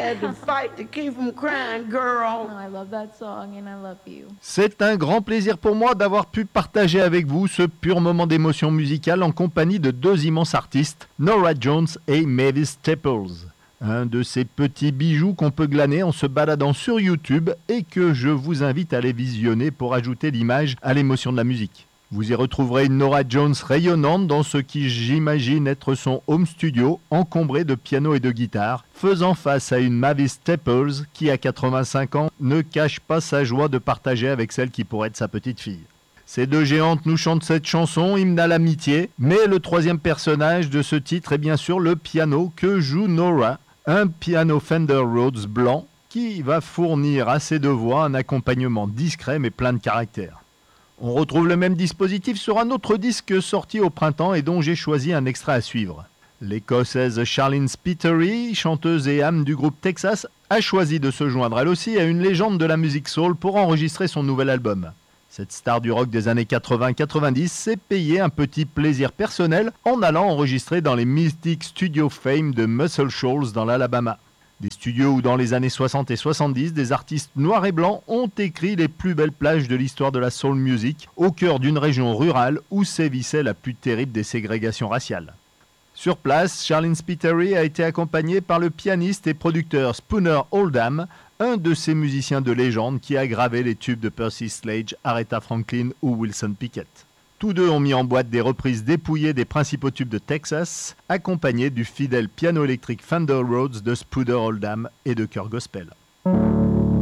had to fight to keep from crying, girl. I love that song and I love you. C'est un grand plaisir pour moi d'avoir pu partager avec vous ce pur moment d'émotion musicale en compagnie de deux immenses artistes, Norah Jones et Mavis Staples. Un de ces petits bijoux qu'on peut glaner en se baladant sur YouTube et que je vous invite à aller visionner pour ajouter l'image à l'émotion de la musique. Vous y retrouverez une Norah Jones rayonnante dans ce qui j'imagine être son home studio encombré de piano et de guitare, faisant face à une Mavis Staples qui à 85 ans ne cache pas sa joie de partager avec celle qui pourrait être sa petite fille. Ces deux géantes nous chantent cette chanson, hymne à l'amitié, mais le troisième personnage de ce titre est bien sûr le piano que joue Norah, un piano Fender Rhodes blanc qui va fournir à ses deux voix un accompagnement discret mais plein de caractère. On retrouve le même dispositif sur un autre disque sorti au printemps et dont j'ai choisi un extrait à suivre. L'Écossaise Charlene Spiteri, chanteuse et âme du groupe Texas, a choisi de se joindre elle aussi à une légende de la musique soul pour enregistrer son nouvel album. Cette star du rock des années 80-90 s'est payé un petit plaisir personnel en allant enregistrer dans les Mystic Studio Fame de Muscle Shoals dans l'Alabama. Des studios où dans les années 60 et 70, des artistes noirs et blancs ont écrit les plus belles plages de l'histoire de la soul music, au cœur d'une région rurale où sévissait la plus terrible des ségrégations raciales. Sur place, Charlene Spiteri a été accompagnée par le pianiste et producteur Spooner Oldham, un de ces musiciens de légende qui a gravé les tubes de Percy Sledge, Aretha Franklin ou Wilson Pickett. Tous deux ont mis en boîte des reprises dépouillées des principaux tubes de Texas, accompagnés du fidèle piano électrique Fender Rhodes de Spooner Oldham et de chœur gospel.